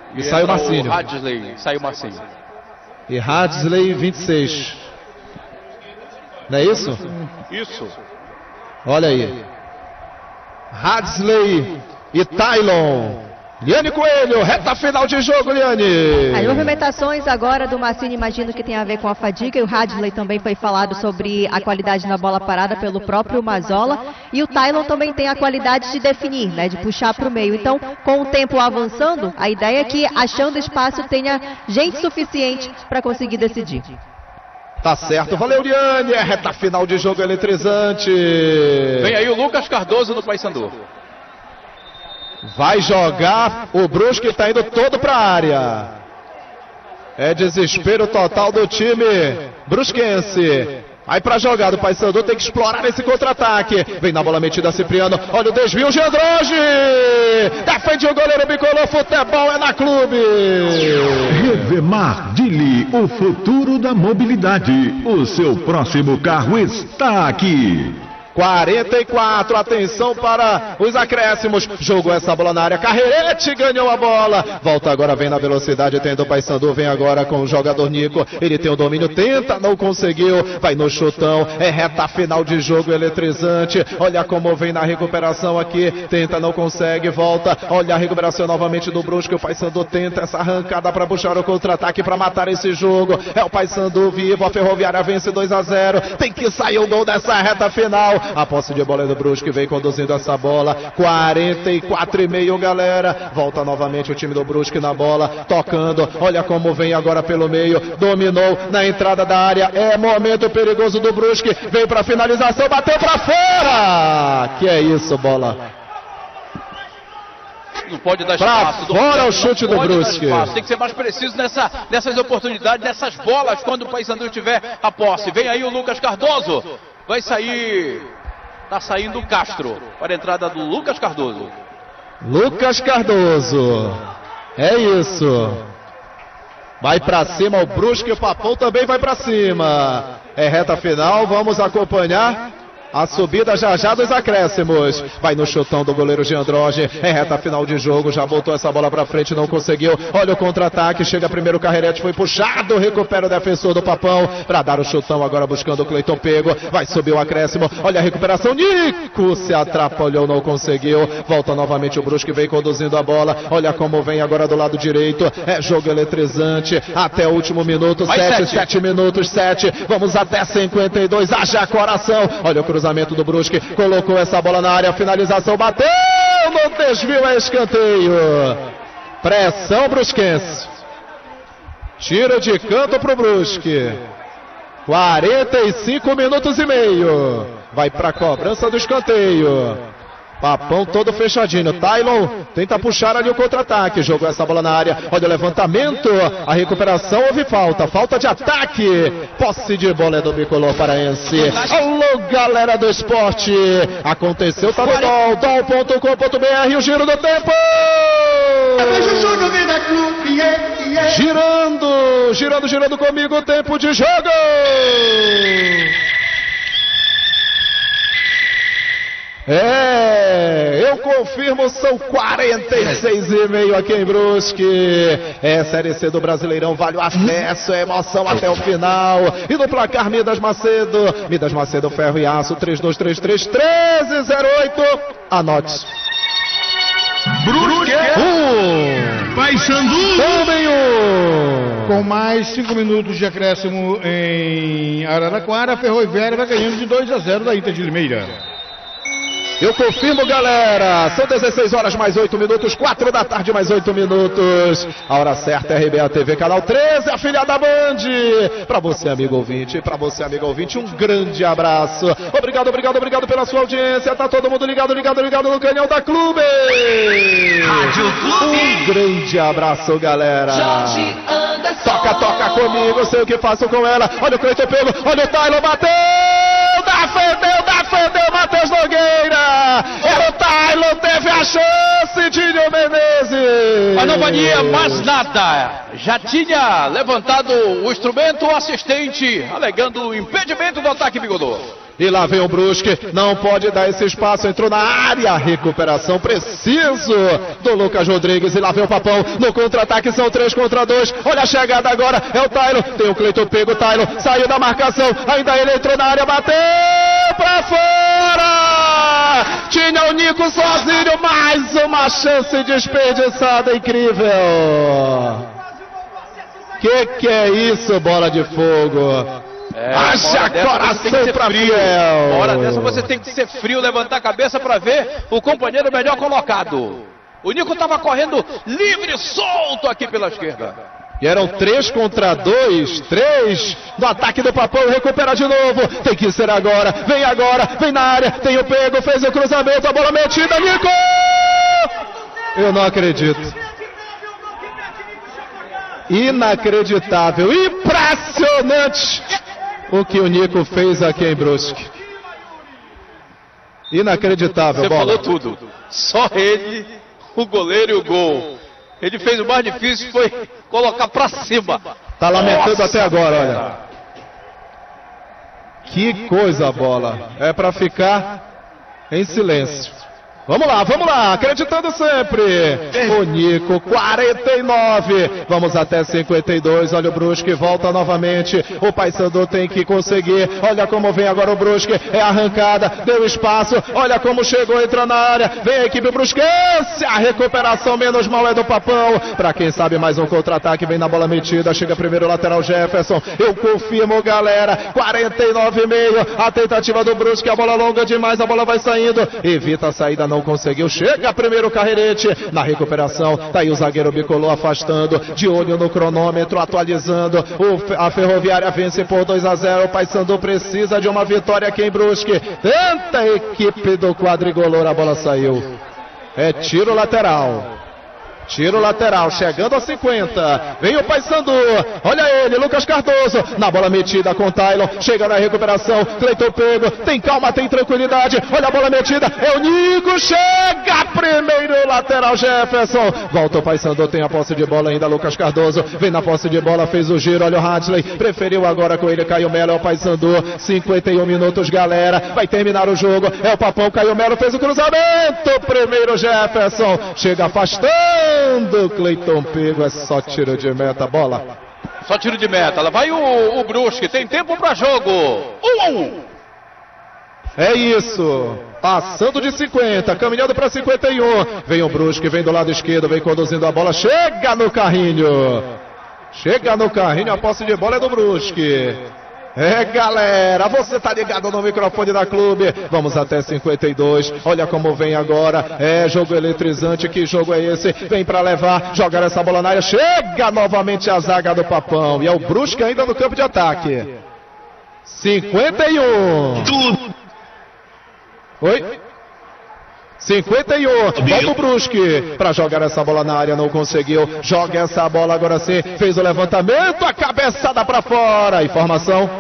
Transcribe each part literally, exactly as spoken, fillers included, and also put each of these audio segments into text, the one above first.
E, e sai o Marcinho. Hadley, sai o Marcinho. E Hadley, vinte e seis. Não é isso? Isso. Olha aí. Hadley e Tylon. Liane Coelho, reta final de jogo, Liane. As movimentações agora do Marcinho, imagino que tem a ver com a fadiga, e o Hadley também foi falado sobre a qualidade na bola parada pelo próprio Mazola, e o Tylon também tem a qualidade de definir, né, de puxar para o meio. Então, com o tempo avançando, a ideia é que, achando espaço, tenha gente suficiente para conseguir decidir. Tá certo, valeu, Liane, é reta final de jogo eletrizante. Vem aí o Lucas Cardoso do Paysandu. Vai jogar, o Brusque está indo todo para a área. É desespero total do time brusquense. Aí para jogar do Paysandu, tem que explorar esse contra-ataque. Vem na bola metida Cipriano, olha o desvio, Gendroge! Defende o goleiro, bicolor, futebol é na Clube. Revemar Dili, o futuro da mobilidade. O seu próximo carro está aqui. quarenta e quatro, atenção para os acréscimos, jogou essa bola na área, Carreirete ganhou a bola, volta agora, vem na velocidade, tem do Paysandu, vem agora com o jogador Nico, ele tem o domínio, tenta, não conseguiu, vai no chutão, é reta final de jogo eletrizante, olha como vem na recuperação aqui, tenta, não consegue, volta, olha a recuperação novamente do Brusque, o Paysandu tenta essa arrancada para puxar o contra-ataque, para matar esse jogo, é o Paysandu vivo, a Ferroviária vence dois a zero, tem que sair o gol dessa reta final. A posse de bola é do Brusque, vem conduzindo essa bola, quarenta e quatro e meio, galera, volta novamente o time do Brusque na bola, tocando, olha como vem agora pelo meio, dominou na entrada da área, é momento perigoso do Brusque, vem pra finalização, bateu pra fora, que é isso, bola. Não pode dar pra espaço. Fora o chute do Brusque. Tem que ser mais preciso nessa, nessas oportunidades, nessas bolas, quando o Paysandu tiver a posse. Vem aí o Lucas Cardoso, vai sair... Tá saindo o Castro para a entrada do Lucas Cardoso. Lucas Cardoso. É isso. Vai para cima o Brusque, o Papão também vai para cima. É reta final, vamos acompanhar a subida já já dos acréscimos. Vai no chutão do goleiro Gendroge. É reta final de jogo. Já botou essa bola pra frente, não conseguiu. Olha o contra-ataque. Chega primeiro o Carreirete. Foi puxado. Recupera o defensor do Papão. Pra dar o chutão agora buscando o Cleiton Pego. Vai subir o acréscimo. Olha a recuperação. Nico se atrapalhou, não conseguiu. Volta novamente o Brusque. Vem conduzindo a bola. Olha como vem agora do lado direito. É jogo eletrizante. Até o último minuto. Sete, sete minutos. Sete. Vamos até cinquenta e dois. Haja coração. Olha o cruzamento. Cruzamento do Brusque, colocou essa bola na área, finalização, bateu, no desvio, é escanteio. Pressão brusquense. Tiro de canto pro Brusque. quarenta e cinco minutos e meio. Vai pra cobrança do escanteio. Papão todo fechadinho. Tylon tenta puxar ali o contra-ataque. Jogou essa bola na área. Olha o levantamento. A recuperação, houve falta. Falta de ataque. Posse de bola é do bicolor paraense. Alô, galera do esporte. Aconteceu, tá no Dol. Dol ponto com ponto br. O giro do tempo. Girando, girando, girando comigo. Tempo de jogo. É, eu confirmo, são quarenta e seis e meio aqui em Brusque. É Série C do Brasileirão, vale o acesso, é emoção até o final. E no placar Midas Macedo, Midas Macedo, Ferro e Aço, três dois três três, um três zero oito. Anote. Brusque um, Paysandu também um. Com mais cinco minutos de acréscimo em Araraquara, a Ferroviária vai ganhando de dois a zero da Inter de Limeira. Eu confirmo, galera, são dezesseis horas mais oito minutos, quatro da tarde mais oito minutos. A hora certa é R B A T V, canal treze, afiliada Band. Para você, amigo ouvinte, para você, amigo ouvinte, um grande abraço. Obrigado, obrigado, obrigado pela sua audiência. Tá todo mundo ligado, ligado, ligado no canhão da Clube. Rádio Clube. Um grande abraço, galera. Jorge Anderson. Toca, toca comigo, sei o que faço com ela. Olha o Cleiton Pego, olha o Tylon, bateu, defendeu, defendeu, Matheus Nogueira. Era o Tylon, teve a chance, Dinho Menezes. Mas não valia mais nada. Já tinha levantado o instrumento, o assistente, alegando o impedimento do ataque bigodor. E lá vem o Brusque, não pode dar esse espaço, entrou na área, recuperação preciso do Lucas Rodrigues. E lá vem o Papão, no contra-ataque são três contra dois, olha a chegada agora, é o Taylor, tem o Cleiton Pego, o Taylor saiu da marcação, ainda ele entrou na área, bateu pra fora! Tinha o Nico sozinho, mais uma chance desperdiçada, incrível! Que que é isso, bola de fogo? É, haja coração pra frio. Fiel. Hora dessa você tem que ser frio, levantar a cabeça para ver o companheiro melhor colocado. O Nico estava correndo livre, solto aqui pela esquerda. E eram três contra dois, três no ataque do Papão, recupera de novo, tem que ser agora, vem agora, vem na área, tem o pego, fez o cruzamento, a bola metida, Nico! Eu não acredito. Inacreditável, impressionante o que o Nico fez aqui em Brusque. Inacreditável, Você bola. falou tudo. Só ele, o goleiro e o gol. Ele fez o mais difícil, foi colocar pra cima. Tá lamentando Nossa, até agora, olha. Que coisa, bola. É pra ficar em silêncio. Vamos lá, vamos lá, acreditando sempre. O Nico, quarenta e nove. Vamos até cinquenta e dois. Olha o Brusque, volta novamente. O Paysandu tem que conseguir. Olha como vem agora o Brusque. É arrancada, deu espaço. Olha como chegou, entrou na área. Vem a equipe brusquense. A recuperação menos mal é do Papão. Pra quem sabe, mais um contra-ataque. Vem na bola metida. Chega primeiro o lateral Jefferson. Eu confirmo, galera. quarenta e nove e meio. A tentativa do Brusque. A bola longa demais. A bola vai saindo. Evita a saída, não conseguiu, chega primeiro o Carrerete na recuperação, tá aí o zagueiro Bicolor afastando, de olho no cronômetro, atualizando, o, a Ferroviária vence por dois a zero, o Paysandu precisa de uma vitória aqui em Brusque, tenta a equipe do quadricolor, a bola saiu, é tiro lateral. Tiro lateral, chegando a cinquenta. Vem o Paysandu. Olha ele, Lucas Cardoso. Na bola metida com o Taylor. Chega na recuperação. Cleiton Pego. Tem calma, tem tranquilidade. Olha a bola metida. É o Nico. Chega primeiro lateral Jefferson. Volta o Paysandu. Tem a posse de bola ainda. Lucas Cardoso. Vem na posse de bola. Fez o giro. Olha o Hadley. Preferiu agora com ele. Caio Melo. É o Paysandu. cinquenta e um minutos, galera. Vai terminar o jogo. É o Papão. Caio Melo fez o cruzamento. Primeiro Jefferson. Chega afastando. Cleiton Pego, é só tiro de meta, bola. Só tiro de meta, lá vai o, o Brusque, tem tempo para jogo. Um a um. É isso, passando de cinquenta, caminhando para cinquenta e um. Vem o Brusque, vem do lado esquerdo, vem conduzindo a bola, chega no carrinho. Chega no carrinho, a posse de bola é do Brusque. É, galera, você tá ligado no microfone da Clube. Vamos até cinquenta e dois. Olha como vem agora. É jogo eletrizante. Que jogo é esse? Vem pra levar, jogar essa bola na área. Chega novamente a zaga do Papão. E é o Brusque ainda no campo de ataque. cinquenta e um. Oi? cinquenta e um, volta o Brusque para jogar essa bola na área, não conseguiu, joga essa bola agora sim, fez o levantamento, a cabeçada para fora, informação.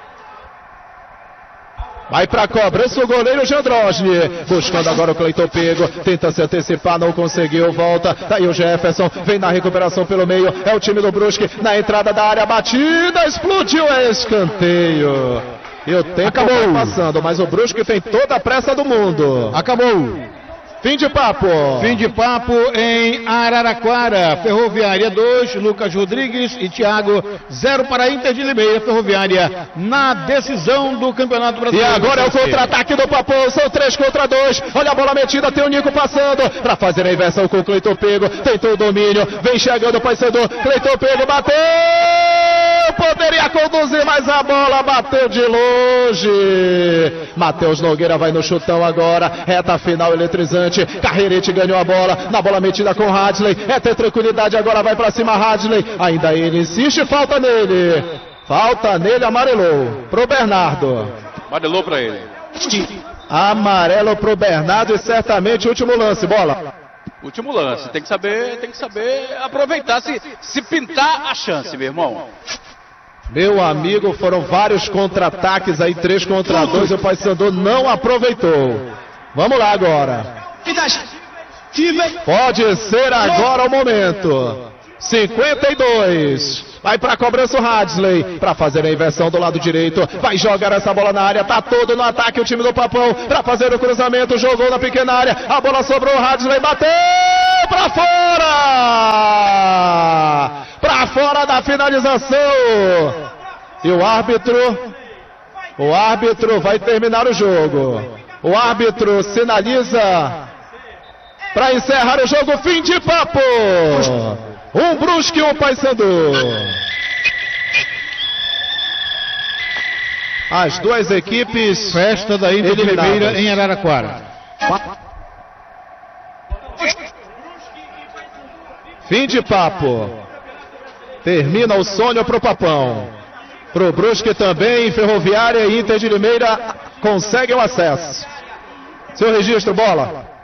Vai pra cobrança o goleiro Jandrosne, buscando agora o Cleiton Pego, tenta se antecipar, não conseguiu, volta, tá aí o Jefferson, vem na recuperação pelo meio, é o time do Brusque, na entrada da área, batida, explodiu, é escanteio. E o tempo acabou vai passando, mas o Brusque tem toda a pressa do mundo. Acabou. Fim de papo. Fim de papo em Araraquara. Ferroviária dois, Lucas Rodrigues e Thiago zero para Inter de Limeira. Ferroviária na decisão do Campeonato Brasileiro. E agora é o contra-ataque do Papão. São três contra dois. Olha a bola metida, tem o Nico passando para fazer a inversão com o Cleiton Pego. Tentou o domínio, vem chegando o Paysandu. Cleiton Pego bateu. Poderia conduzir, mas a bola bateu de longe. Matheus Nogueira vai no chutão agora. Reta final eletrizante. Carrerete ganhou a bola. Na bola metida com Hadley. É ter tranquilidade, agora vai pra cima Hadley. Ainda ele insiste, falta nele. Falta nele, amarelou. Pro Bernardo. Amarelou pra ele. Amarelo pro Bernardo e certamente último lance, bola. Último lance, tem que saber, tem que saber aproveitar, se, se pintar a chance, meu irmão. Meu amigo, foram vários contra-ataques aí, três contra dois, o Paysandu não aproveitou. Vamos lá agora. Pode ser agora o momento. cinquenta e dois. Vai pra cobrança o Hadley, pra fazer a inversão do lado direito, vai jogar essa bola na área, tá todo no ataque o time do Papão, pra fazer o cruzamento, jogou na pequena área, a bola sobrou, o Hadley bateu pra fora! Pra fora da finalização! E o árbitro, o árbitro vai terminar o jogo, o árbitro sinaliza pra encerrar o jogo, fim de papo! Um Brusque e um Paysandu. As duas equipes. Festa da Inter de Limeira em Araraquara. Fim de papo. Termina o sonho pro Papão. Pro Brusque também, Ferroviária e Inter de Limeira conseguem o acesso. Seu registro, bola.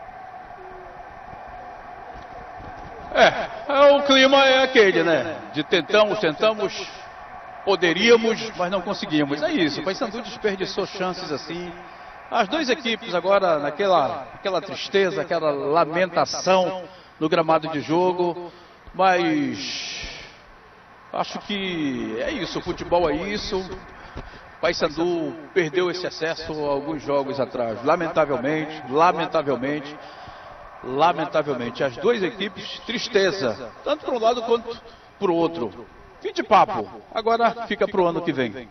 É, o clima é aquele, né? De tentamos, tentamos, poderíamos, mas não conseguimos. É isso, o Paysandu desperdiçou chances assim. As duas equipes agora naquela aquela tristeza, aquela lamentação no gramado de jogo, mas acho que é isso, o futebol é isso. O Paysandu perdeu esse acesso alguns jogos atrás, lamentavelmente, lamentavelmente. Lamentavelmente, as duas equipes, tristeza, tanto para um lado quanto para o outro. Fim de papo, agora fica para o ano que vem.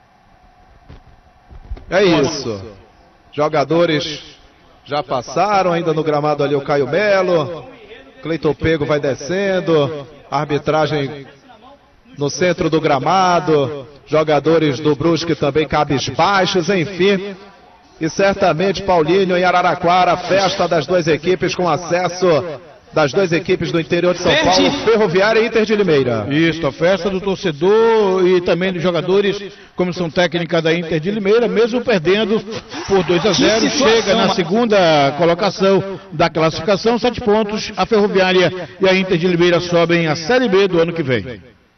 É isso. Jogadores já passaram, ainda no gramado ali o Caio Melo. Cleiton Pego vai descendo. Arbitragem no centro do gramado. Jogadores do Brusque também cabisbaixos, enfim. E certamente, Paulinho, em Araraquara, festa das duas equipes com acesso das duas equipes do interior de São Paulo, Ferroviária e Inter de Limeira. Isso, a festa do torcedor e também dos jogadores, comissão técnica da Inter de Limeira, mesmo perdendo por dois a zero, chega na segunda colocação da classificação, sete pontos, a Ferroviária e a Inter de Limeira sobem a Série B do ano que vem.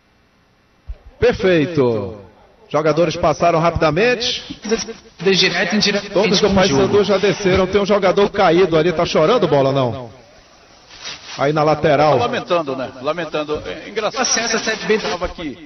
Perfeito. Jogadores passaram rapidamente. De direto em direto. Todos do Paysandu já desceram. Tem um jogador caído ali. Tá chorando, bola, não? Aí na lateral. Tá lamentando, né? Lamentando. É engraçado. Acesso a Série B. Estava aqui.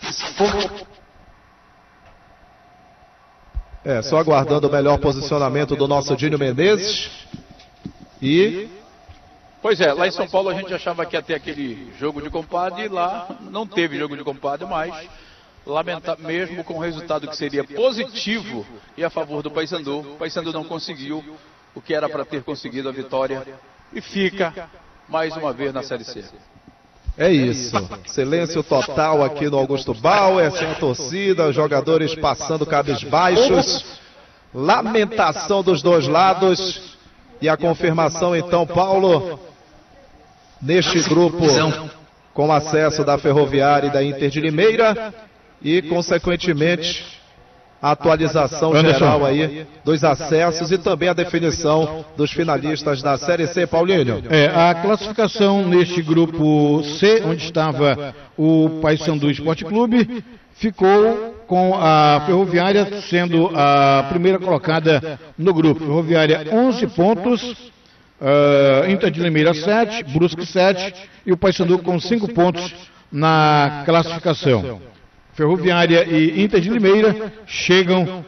É, só aguardando o melhor posicionamento do nosso Dinho Menezes. E... Pois é, lá em São Paulo a gente achava que ia ter aquele jogo de compadre. E lá não teve jogo de compadre, mas... Lamenta, mesmo com o resultado que seria positivo e a favor do Paysandu, o Paysandu não conseguiu o que era para ter conseguido a vitória e fica mais uma vez na Série C. É isso, silêncio total aqui no Augusto Bauer, sem a torcida, os jogadores passando cabisbaixos, lamentação dos dois lados e a confirmação então, Paulo, neste grupo com acesso da Ferroviária e da Inter de Limeira. E, consequentemente, a atualização geral aí dos acessos e também a definição dos finalistas da Série C, Paulinho. É, a classificação neste grupo C, onde estava o Paysandu Esporte Clube, ficou com a Ferroviária sendo a primeira colocada no grupo. Ferroviária onze pontos, uh, Inter de Limeira sete, Brusque sete e o Paysandu com cinco pontos na classificação. Ferroviária e Inter de Limeira chegam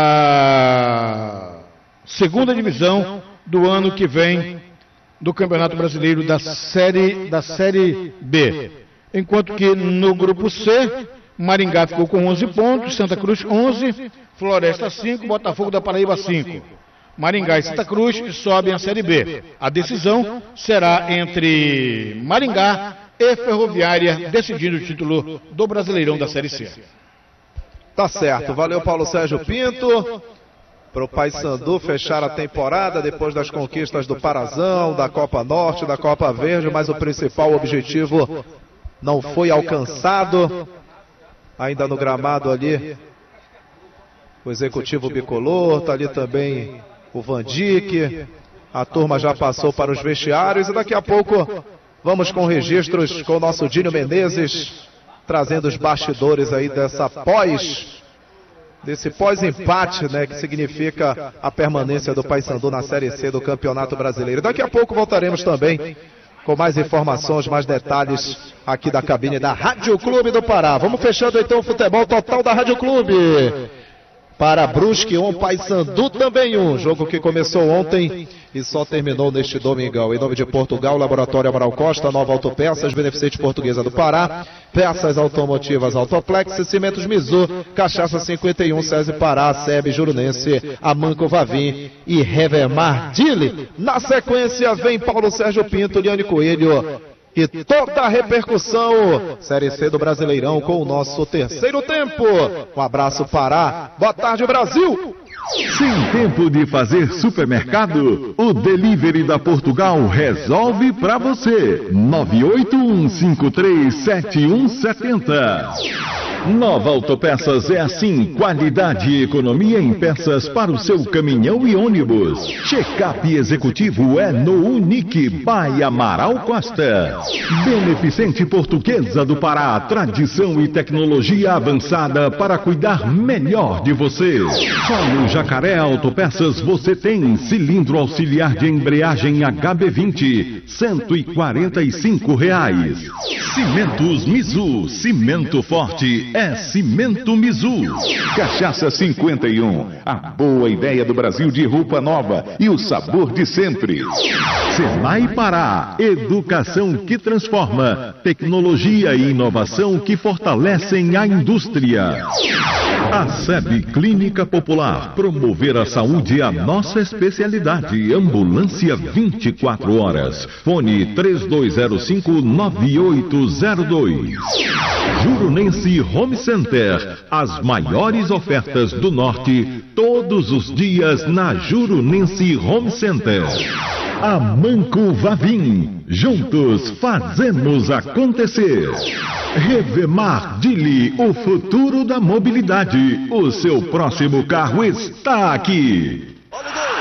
à segunda divisão do ano que vem do Campeonato Brasileiro da Série, da série B. Enquanto que no grupo C, Maringá ficou com onze pontos, Santa Cruz onze, Floresta cinco, Botafogo da Paraíba cinco. Maringá e Santa Cruz sobem à Série B. A decisão será entre Maringá e Ferroviária, decidindo o título do Brasileirão da Série C. Tá certo, valeu Paulo Sérgio Pinto. Para o Paysandu fechar a temporada depois das conquistas do Parazão, da Copa Norte, da Copa Verde, mas o principal objetivo não foi alcançado. Ainda no gramado ali, o executivo bicolor, tá ali também o Vandique. A turma já passou para os vestiários e daqui a pouco vamos com registros com o nosso Dinho Menezes, trazendo os bastidores aí dessa pós, desse pós-empate, né, que significa a permanência do Paysandu na Série C do Campeonato Brasileiro. Daqui a pouco voltaremos também com mais informações, mais detalhes aqui da cabine da Rádio Clube do Pará. Vamos fechando então o futebol total da Rádio Clube. Para Brusque um, Paysandu também um. Jogo que começou ontem e só terminou neste domingão. Em nome de Portugal, Laboratório Amaral Costa, Nova Autopeças, Beneficente Portuguesa do Pará, Peças Automotivas Autoplex, Cimentos Mizu, Cachaça cinquenta e um, SESI Pará, SEB Jurunense, Amanco Vavim e Revemar Dili. Na sequência vem Paulo Sérgio Pinto, Liane Coelho e toda a repercussão, Série C do Brasileirão com o nosso terceiro tempo. Um abraço, Pará. Boa tarde, Brasil. Sem tempo de fazer supermercado, o Delivery da Portugal resolve pra você. nove oito um cinco três sete um sete zero. Nova Autopeças é assim, qualidade e economia em peças para o seu caminhão e ônibus. Check-up executivo é no Unique by Amaral Costa. Beneficente Portuguesa do Pará, tradição e tecnologia avançada para cuidar melhor de você. Só no Jacaré Autopeças você tem cilindro auxiliar de embreagem H B vinte, cento e quarenta e cinco reais. Cimentos Mizu, cimento forte é Cimento Mizu. Cachaça cinquenta e um, a boa ideia do Brasil de roupa nova e o sabor de sempre. Senai Pará, educação que transforma, tecnologia e inovação que fortalecem a indústria. A SEB Clínica Popular, promover a saúde é a nossa especialidade. Ambulância vinte e quatro horas. Fone três dois zero cinco nove oito zero dois. Jurunense Home Center, as maiores ofertas do Norte, todos os dias na Jurunense Home Center. Amanco Vavim, juntos fazemos acontecer. Revemar Dili, o futuro da mobilidade. O seu próximo carro está aqui.